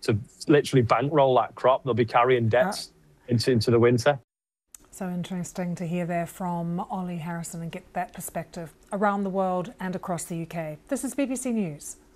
to literally bankroll that crop. They'll be carrying debts into the winter. So interesting to hear there from Ollie Harrison and get that perspective around the world and across the UK. This is BBC News.